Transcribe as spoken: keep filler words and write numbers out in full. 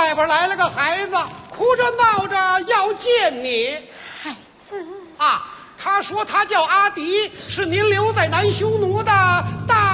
外边来了个孩子，哭着闹着要见你。 孩子啊，他说他叫阿迪，是您留在南匈奴的大